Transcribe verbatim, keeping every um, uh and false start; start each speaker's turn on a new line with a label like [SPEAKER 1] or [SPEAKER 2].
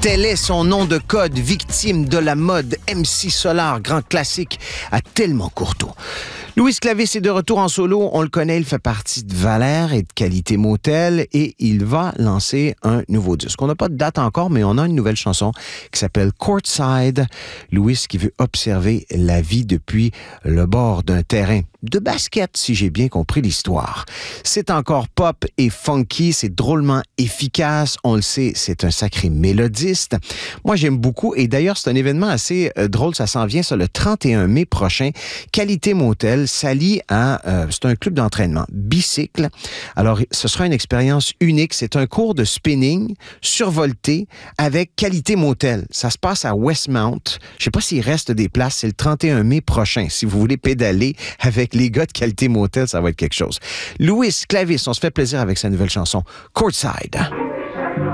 [SPEAKER 1] Tel est son nom de code, victime de la mode, M C Solar, grand classique à tellement courtois. Louis Clavis est de retour en solo. On le connaît, il fait partie de Valère et de Qualité Motel et il va lancer un nouveau disque. On n'a pas de date encore, mais on a une nouvelle chanson qui s'appelle Courtside. Louis qui veut observer la vie depuis le bord d'un terrain de basket, si j'ai bien compris l'histoire. C'est encore pop et funky, c'est drôlement efficace. On le sait, c'est un sacré mélodiste. Moi, j'aime beaucoup et d'ailleurs, c'est un événement assez euh, drôle. Ça s'en vient, ça, le trente et un mai prochain. Qualité Motel s'allie à... Euh, c'est un club d'entraînement bicycle. Alors, ce sera une expérience unique. C'est un cours de spinning survolté avec Qualité Motel. Ça se passe à Westmount. Je sais pas s'il reste des places. C'est le trente et un mai prochain. Si vous voulez pédaler avec les gars de Qualité Motel, ça va être quelque chose. Louis Clavis, on se fait plaisir avec sa nouvelle chanson, Courtside.